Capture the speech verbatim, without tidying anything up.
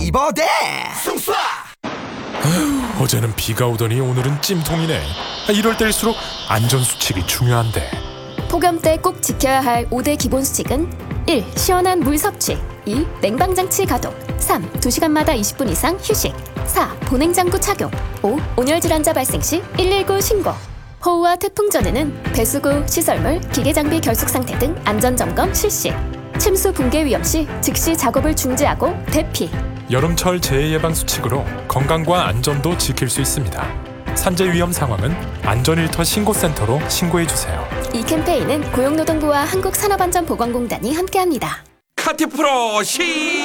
리버대 숭쏴. 어제는 비가 오더니 오늘은 찜통이네. 아, 이럴 때일수록 안전수칙이 중요한데. 폭염 때 꼭 지켜야 할 오 대 기본 수칙은 일. 시원한 물 섭취. 이. 냉방장치 가동. 삼. 두 시간마다 이십 분 이상 휴식. 사. 보냉장구 착용. 오. 온열 질환자 발생 시 일일구 신고. 호우와 태풍 전에는 배수구, 시설물, 기계장비 결속 상태 등 안전점검 실시. 침수 붕괴 위험 시 즉시 작업을 중지하고 대피. 여름철 재해 예방 수칙으로 건강과 안전도 지킬 수 있습니다. 산재 위험 상황은 안전일터 신고센터로 신고해 주세요. 이 캠페인은 고용노동부와 한국산업안전보건공단이 함께합니다. 카티프로 시